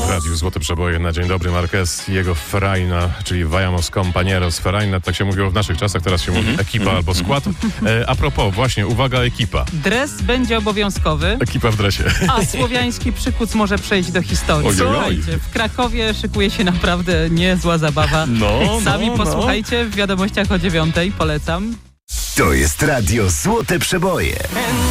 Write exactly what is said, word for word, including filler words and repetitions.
W radiu Złote Przeboje na dzień dobry. Marquez i jego Frajna, czyli Vayamos Compañeros. Frajna, tak się mówiło w naszych czasach, teraz się mówi ekipa albo skład. E, a propos, właśnie, uwaga, ekipa. Dres będzie obowiązkowy. Ekipa w dresie. A słowiański przykuc może przejść do historii. Ojojoj. Słuchajcie, w Krakowie szykuje się naprawdę niezła zabawa. No, Sami no, posłuchajcie w wiadomościach o dziewiątej, polecam. To jest radio Złote Przeboje.